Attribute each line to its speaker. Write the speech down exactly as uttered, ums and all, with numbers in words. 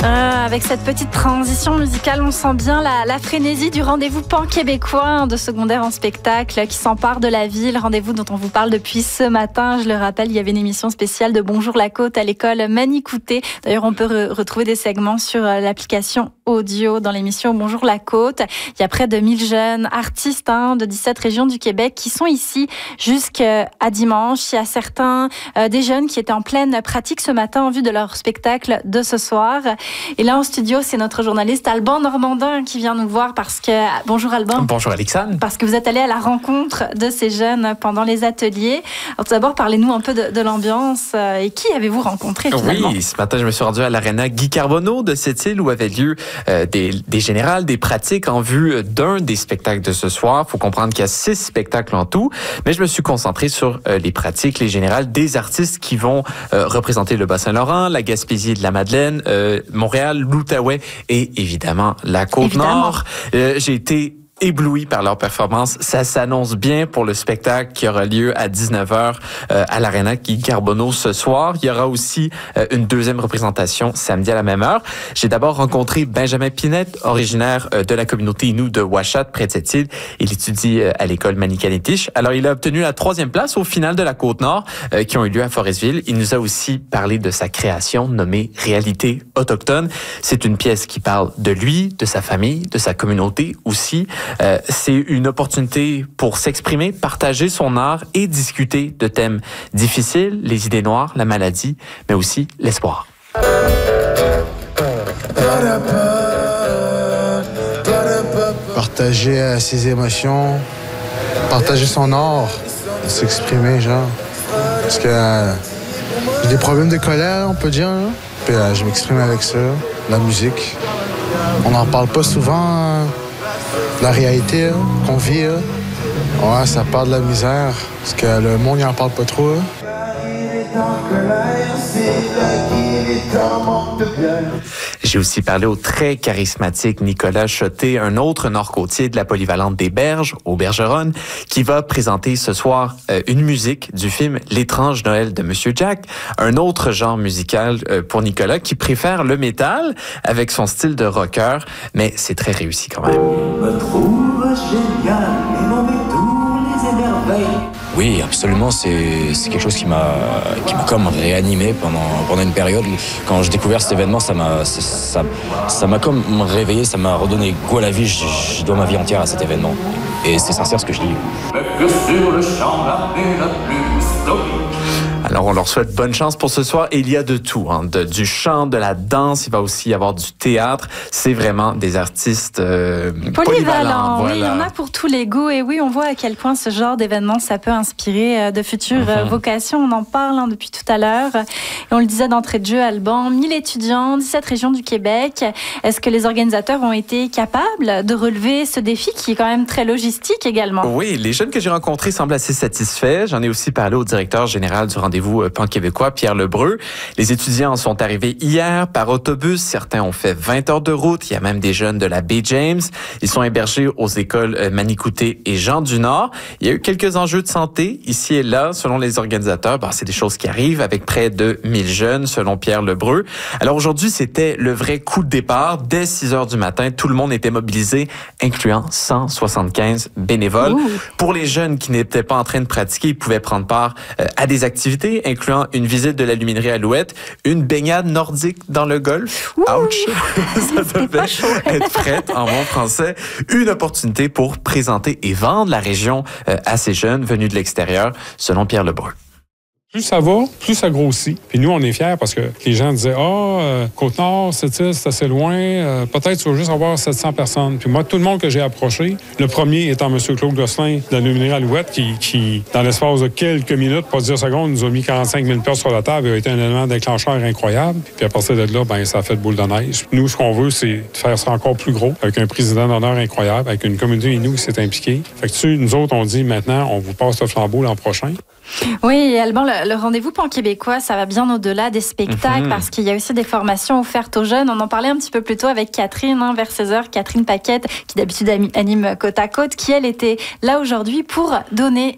Speaker 1: Euh, avec cette petite transition musicale, on sent bien la, la frénésie du rendez-vous pan-québécois hein, de secondaire en spectacle qui s'empare de la ville. Rendez-vous dont on vous parle depuis ce matin. Je le rappelle, il y avait une émission spéciale de Bonjour la Côte à l'école Manicouté. D'ailleurs, on peut re- retrouver des segments sur euh, l'application audio dans l'émission Bonjour la Côte. Il y a près de mille jeunes artistes hein, de dix-sept régions du Québec qui sont ici jusqu'à dimanche. Il y a certains euh, des jeunes qui étaient en pleine pratique ce matin en vue de leur spectacle de ce soir. Et là, en studio, c'est notre journaliste Alban Normandin qui vient nous voir parce que... Bonjour Alban.
Speaker 2: Bonjour Alexandre.
Speaker 1: Parce que vous êtes allé à la rencontre de ces jeunes pendant les ateliers. Alors tout d'abord, parlez-nous un peu de, de l'ambiance. Et qui avez-vous rencontré finalement?
Speaker 2: Oui, ce matin, je me suis rendu à l'aréna Guy Carbonneau de cette île où avaient lieu euh, des, des générales, des pratiques en vue d'un des spectacles de ce soir. Il faut comprendre qu'il y a six spectacles en tout, mais je me suis concentré sur euh, les pratiques, les générales des artistes qui vont euh, représenter le Bas-Saint-Laurent, la Gaspésie de la Madeleine, euh, Montréal, l'Outaouais et évidemment la Côte-Nord. Euh, j'ai été ébloui par leur performance. Ça s'annonce bien pour le spectacle qui aura lieu à dix-neuf heures euh, à l'Arena Guy Carbonneau ce soir. Il y aura aussi euh, une deuxième représentation samedi à la même heure. J'ai d'abord rencontré Benjamin Pinette, originaire euh, de la communauté Innu de Ouachat, près de cette île. Il étudie euh, à l'école Manikanetish. Alors, il a obtenu la troisième place au final de la Côte-Nord euh, qui ont eu lieu à Forestville. Il nous a aussi parlé de sa création nommée Réalité autochtone. C'est une pièce qui parle de lui, de sa famille, de sa communauté aussi. Euh, c'est une opportunité pour s'exprimer, partager son art et discuter de thèmes difficiles, les idées noires, la maladie, mais aussi l'espoir.
Speaker 3: Partager euh, ses émotions, partager son art, s'exprimer, genre. Parce que euh, j'ai des problèmes de colère, on peut dire, là. Puis euh, je m'exprime avec ça, la musique. On n'en parle pas souvent. Euh, La réalité hein, qu'on vit, hein. Ouais, ça parle de la misère, parce que le monde n'en parle pas trop. Hein.
Speaker 2: J'ai aussi parlé au très charismatique Nicolas Choté, un autre nord-côtier de la polyvalente des Berges, au Bergeronne, qui va présenter ce soir euh, une musique du film L'étrange Noël de Monsieur Jack, un autre genre musical euh, pour Nicolas qui préfère le métal avec son style de rocker, mais c'est très réussi quand même.
Speaker 4: Me trouve génial, et mon tous les émerveille.
Speaker 5: Oui, absolument. C'est, c'est quelque chose qui m'a, qui m'a comme réanimé pendant, pendant une période. Quand j'ai découvert cet événement, ça m'a, ça, ça, ça m'a comme réveillé, ça m'a redonné goût à la vie. Je, je dois ma vie entière à cet événement. Et c'est sincère ce que je dis.
Speaker 4: Mais que sur le champ, la paix la plus stoïque.
Speaker 2: Alors, on leur souhaite bonne chance pour ce soir. Et il y a de tout, hein, de, du chant, de la danse. Il va aussi y avoir du théâtre. C'est vraiment des artistes euh, polyvalents.
Speaker 1: Polyvalents,
Speaker 2: voilà.
Speaker 1: Oui, il y en a pour tous les goûts. Et oui, on voit à quel point ce genre d'événement, ça peut inspirer de futures mm-hmm. vocations. On en parle hein, depuis tout à l'heure. Et on le disait d'entrée de jeu, Alban, mille étudiants, dix-sept régions du Québec. Est-ce que les organisateurs ont été capables de relever ce défi qui est quand même très logistique également?
Speaker 2: Oui, les jeunes que j'ai rencontrés semblent assez satisfaits. J'en ai aussi parlé au directeur général du rendez-vous pan-québécois, Pierre Lebreu. Les étudiants sont arrivés hier par autobus. Certains ont fait vingt heures de route. Il y a même des jeunes de la baie James. Ils sont hébergés aux écoles Manicouté et Jean du Nord. Il y a eu quelques enjeux de santé ici et là. Selon les organisateurs, ben, c'est des choses qui arrivent avec près de mille jeunes, selon Pierre Lebreu. Alors aujourd'hui, c'était le vrai coup de départ. Dès six heures du matin, tout le monde était mobilisé, incluant cent soixante-quinze bénévoles. Ouh. Pour les jeunes qui n'étaient pas en train de pratiquer, ils pouvaient prendre part euh, à des activités incluant une visite de la luminerie Alouette, une baignade nordique dans le golfe. Ouh, ouch! Ça devait être prête en bon français. Une opportunité pour présenter et vendre la région euh, à ces jeunes venus de l'extérieur, selon Pierre Lebreu.
Speaker 6: Plus ça va, plus ça grossit. Puis nous, on est fiers parce que les gens disaient « Ah, oh, euh, Côte-Nord, c'est c'est assez loin, euh, peut-être tu vas juste avoir sept cents personnes. » Puis moi, tout le monde que j'ai approché, le premier étant M. Claude Gosselin de la luminerie Alouette, qui, qui, dans l'espace de quelques minutes, pas dix secondes, nous a mis quarante-cinq mille piastres sur la table et a été un élément déclencheur incroyable. Puis à partir de là, ben ça a fait boule de neige. Nous, ce qu'on veut, c'est de faire ça encore plus gros, avec un président d'honneur incroyable, avec une communauté Innu qui s'est impliquée. Fait que tu sais, nous autres, on dit maintenant, on vous passe le flambeau l'an prochain.
Speaker 1: Oui, Alban, le, le rendez-vous pan-québécois, ça va bien au-delà des spectacles mm-hmm. parce qu'il y a aussi des formations offertes aux jeunes. On en parlait un petit peu plus tôt avec Catherine, hein, vers seize heures, Catherine Paquette, qui d'habitude anime Côte à Côte, qui elle était là aujourd'hui pour donner